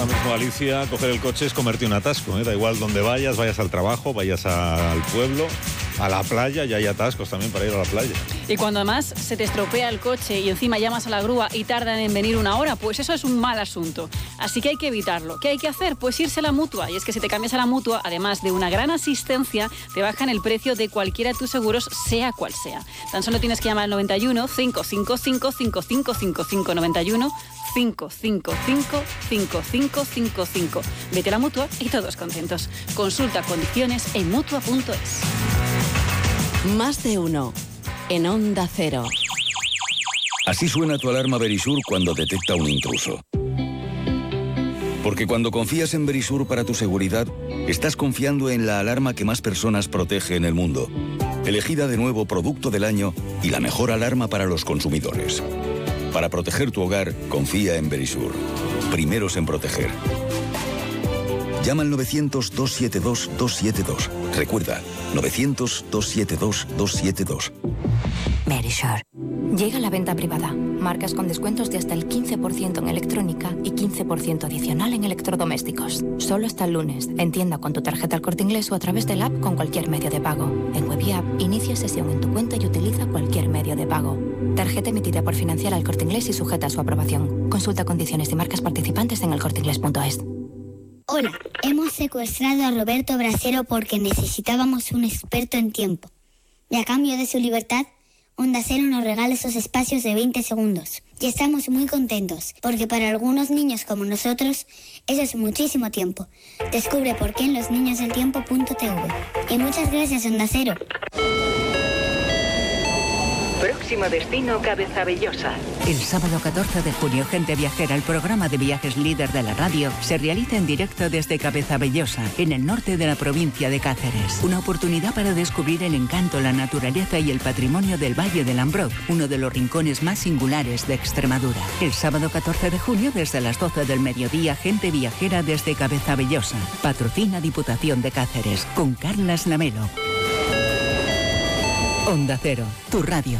Ahora mismo, Alicia, coger el coche es comerte un atasco, ¿eh? Da igual donde vayas al trabajo, vayas al pueblo, a la playa, ya hay atascos también para ir a la playa. Y cuando además se te estropea el coche y encima llamas a la grúa y tardan en venir una hora, pues eso es un mal asunto. Así que hay que evitarlo. ¿Qué hay que hacer? Pues irse a la Mutua. Y es que si te cambias a la Mutua, además de una gran asistencia, te bajan el precio de cualquiera de tus seguros, sea cual sea. Tan solo tienes que llamar al 91 555 5555 91 555 5555. Vete a la Mutua y todos contentos. Consulta condiciones en mutua.es. Más de uno. En Onda Cero. Así suena tu alarma Verisur cuando detecta un intruso. Porque cuando confías en Verisur para tu seguridad, estás confiando en la alarma que más personas protege en el mundo. Elegida de nuevo Producto del Año y la mejor alarma para los consumidores. Para proteger tu hogar, confía en Verisur. Primeros en proteger. Llama al 900-272-272. Recuerda, 900-272-272. Verisur. Llega la venta privada. Marcas con descuentos de hasta el 15% en electrónica y 15% adicional en electrodomésticos. Solo hasta el lunes. En tienda con tu tarjeta El Corte Inglés o a través del app con cualquier medio de pago. En web y app, inicia sesión en tu cuenta y utiliza cualquier medio de pago. Tarjeta emitida por Financiera El Corte Inglés y sujeta a su aprobación. Consulta condiciones y marcas participantes en elcorteinglés.es. Hola, hemos secuestrado a Roberto Brasero porque necesitábamos un experto en tiempo. Y a cambio de su libertad, Onda Cero nos regala esos espacios de 20 segundos. Y estamos muy contentos, porque para algunos niños como nosotros, eso es muchísimo tiempo. Descubre por qué en losniñosdeltiempo.tv. Y muchas gracias, Onda Cero. Próximo destino, Cabezabellosa. El sábado 14 de junio, Gente Viajera, el programa de viajes líder de la radio, se realiza en directo desde Cabezabellosa, en el norte de la provincia de Cáceres. Una oportunidad para descubrir el encanto, la naturaleza y el patrimonio del Valle del Ambroz, uno de los rincones más singulares de Extremadura. El sábado 14 de junio, desde las 12 del mediodía, Gente Viajera desde Cabezabellosa. Patrocina Diputación de Cáceres, con Carlas Lamelo. Onda Cero, tu radio.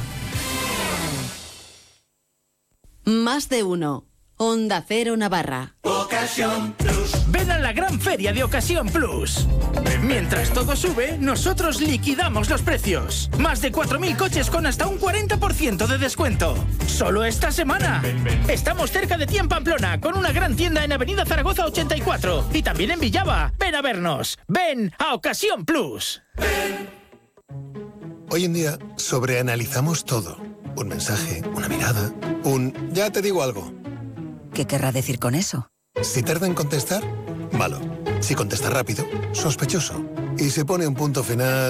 Más de uno. Onda Cero Navarra. Ocasión Plus. Ven a la gran feria de Ocasión Plus. Mientras todo sube, nosotros liquidamos los precios. Más de 4.000 coches con hasta un 40% de descuento. Solo esta semana. Estamos cerca de ti en Pamplona, con una gran tienda en Avenida Zaragoza 84. Y también en Villava. Ven a vernos. Ven a Ocasión Plus. Hoy en día sobreanalizamos todo. Un mensaje, una mirada, ya te digo algo. ¿Qué querrá decir con eso? Si tarda en contestar, malo. Si contesta rápido, sospechoso. Y si pone un punto final...